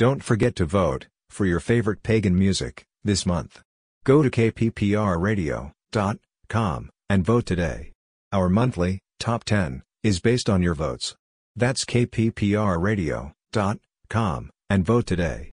Don't forget to vote for your favorite pagan music this month. Go to kpprradio.com and vote today. Our monthly Top 10 is based on your votes. That's kpprradio.com and vote today.